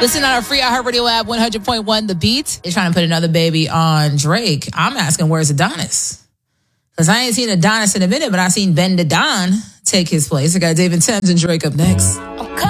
Listen on our free iHeartRadio app, 100.1 The Beat. They're trying to put another baby on Drake. I'm asking, where's Adonis? Because I ain't seen Adonis in a minute, but I seen Ben the Don take his place. I got David Thames and Drake up next.